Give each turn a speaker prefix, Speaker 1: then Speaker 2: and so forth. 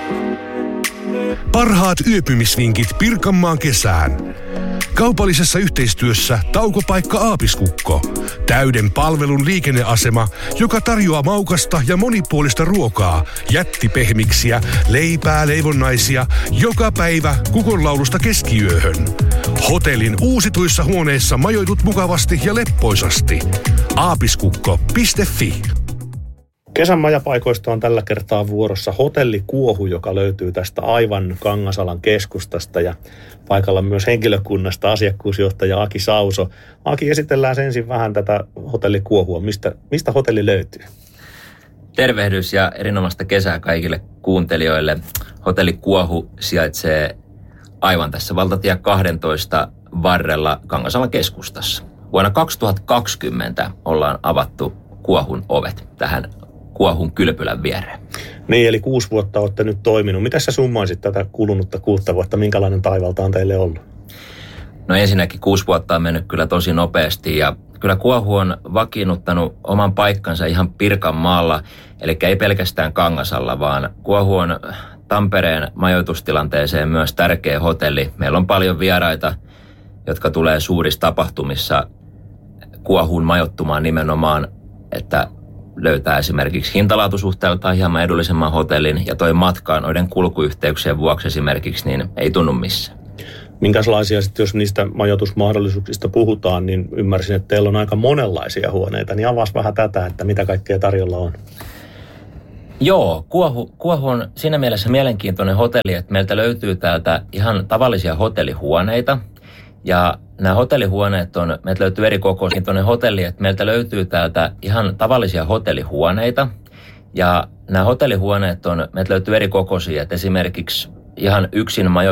Speaker 1: Parhaat yöpymisvinkit Pirkanmaan kesään. Kaupallisessa yhteistyössä Taukopaikka Aapiskukko. Täyden palvelun liikenneasema, joka tarjoaa maukasta ja monipuolista ruokaa, jättipehmiksiä, leipää, leivonnaisia, joka päivä kukonlaulusta keskiyöhön. Hotellin uusituissa huoneissa majoitut mukavasti ja leppoisasti. Aapiskukko.fi.
Speaker 2: Kesän majapaikoista on tällä kertaa vuorossa Hotelli Kuohu, joka löytyy tästä aivan Kangasalan keskustasta ja paikalla myös henkilökunnasta asiakkuusjohtaja Aki Sauso. Aki, esitellään ensin vähän tätä Hotelli Kuohua. Mistä hotelli löytyy?
Speaker 3: Tervehdys ja erinomaista kesää kaikille kuuntelijoille. Hotelli Kuohu sijaitsee aivan tässä valtatie 12 varrella Kangasalan keskustassa. Vuonna 2020 ollaan avattu Kuohun ovet tähän Kuohun kylpylän viereen.
Speaker 2: Niin, eli 6 vuotta olette nyt toiminut. Mitä sä summaisit tätä kulunutta 6 vuotta? Minkälainen taivalta on teille ollut?
Speaker 3: No ensinnäkin 6 vuotta on mennyt kyllä tosi nopeasti ja kyllä Kuohu on vakiinnuttanut oman paikkansa ihan Pirkanmaalla, eli ei pelkästään Kangasalla, vaan Kuohu on Tampereen majoitustilanteeseen myös tärkeä hotelli. Meillä on paljon vieraita, jotka tulee suurissa tapahtumissa Kuohuun majoittumaan nimenomaan, että löytää esimerkiksi hintalaatusuhteeltaan hieman edullisemman hotellin ja toi matka noiden kulkuyhteyksien vuoksi esimerkiksi niin ei tunnu missään.
Speaker 2: Minkälaisia sitten, jos niistä majoitusmahdollisuuksista puhutaan, niin ymmärsin, että teillä on aika monenlaisia huoneita, niin avasi vähän tätä, että mitä kaikkea tarjolla on.
Speaker 3: Joo, Kuohu on siinä mielessä mielenkiintoinen hotelli, että meiltä löytyy täältä ihan tavallisia hotellihuoneita. Ja nämä hotellihuoneet on, meiltä löytyy eri kokoisia hotelli, että meiltä löytyy täältä ihan tavallisia hotellihuoneita. Ja nämä hotellihuoneet on, meiltä löytyy eri kokoisia, että esimerkiksi ihan yksin